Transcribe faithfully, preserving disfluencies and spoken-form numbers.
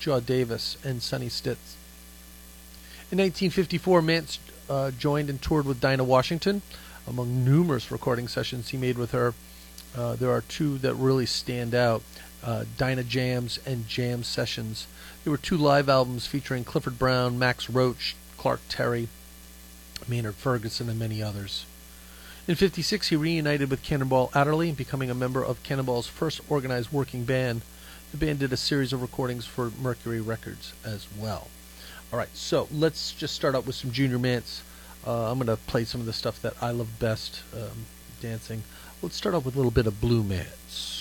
Jaw Davis, and Sonny Stitz. In nineteen fifty-four, Mance uh, joined and toured with Dinah Washington. Among numerous recording sessions he made with her, uh, there are two that really stand out, uh, Dinah Jams and Jam Sessions. There were two live albums featuring Clifford Brown, Max Roach, Clark Terry, Maynard Ferguson, and many others. In fifty-six, he reunited with Cannonball Adderley, becoming a member of Cannonball's first organized working band. The band did a series of recordings for Mercury Records as well. All right, so let's just start out with some Junior Mance. Uh, I'm going to play some of the stuff that I love best, um, dancing. Let's start off with a little bit of Blue Mance.